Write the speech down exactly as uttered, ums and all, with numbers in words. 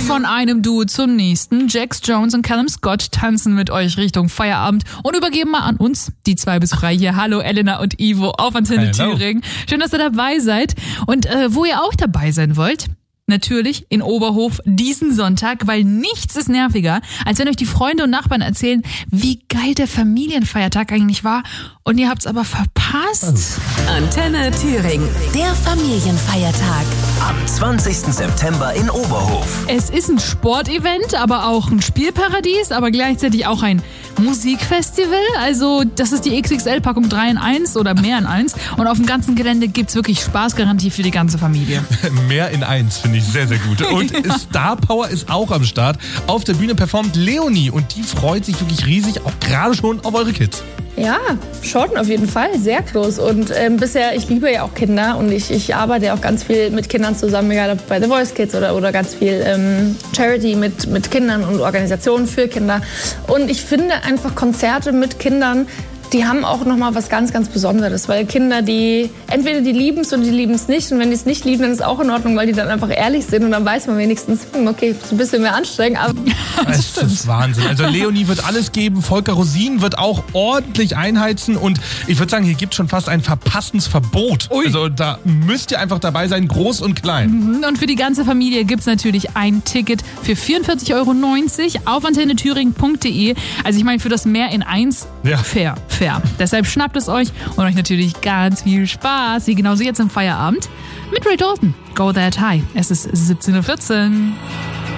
Von einem Duo zum nächsten. Jax Jones und Callum Scott tanzen mit euch Richtung Feierabend und übergeben mal an uns, die zwei bis frei hier. Hallo Elena und Ivo auf Antenne Hello. Thüringen. Schön, dass ihr dabei seid. Und äh, wo ihr auch dabei sein wollt, natürlich in Oberhof diesen Sonntag, weil nichts ist nerviger, als wenn euch die Freunde und Nachbarn erzählen, wie geil der Familienfeiertag eigentlich war und ihr habt's aber verpasst. Antenne Thüringen, der Familienfeiertag. Am zwanzigsten September in Oberhof. Es ist ein Sportevent, aber auch ein Spielparadies, aber gleichzeitig auch ein Musikfestival. Also das ist die X X L-Packung drei in eins oder mehr in eins. Und auf dem ganzen Gelände gibt's wirklich Spaßgarantie für die ganze Familie. Mehr in eins, finde ich sehr, sehr gut. Und Ja. Star Power ist auch am Start. Auf der Bühne performt Leonie und die freut sich wirklich riesig, auch gerade schon auf eure Kids. Ja, schon auf jeden Fall, sehr groß. Und ähm, bisher, ich liebe ja auch Kinder und ich, ich arbeite ja auch ganz viel mit Kindern zusammen, egal ob bei The Voice Kids oder, oder ganz viel ähm, Charity mit, mit Kindern und Organisationen für Kinder. Und ich finde einfach Konzerte mit Kindern, die haben auch nochmal was ganz, ganz Besonderes, weil Kinder, die, entweder die lieben es oder die lieben es nicht und wenn die es nicht lieben, dann ist es auch in Ordnung, weil die dann einfach ehrlich sind und dann weiß man wenigstens, hm, okay, ist ein bisschen mehr anstrengend, aber Das ist Wahnsinn. Also Leonie wird alles geben, Volker Rosin wird auch ordentlich einheizen und ich würde sagen, hier gibt es schon fast ein Verpassensverbot. Ui. Also da müsst ihr einfach dabei sein, groß und klein. Und für die ganze Familie gibt's natürlich ein Ticket für vierundvierzig Euro neunzig auf antenne thüringen punkt de. Also ich meine, für das Mehr in eins, Ja. fair, fair. Deshalb schnappt es euch und euch natürlich ganz viel Spaß, wie genauso jetzt im Feierabend mit Ray Dalton. Go That High. Es ist siebzehn Uhr vierzehn.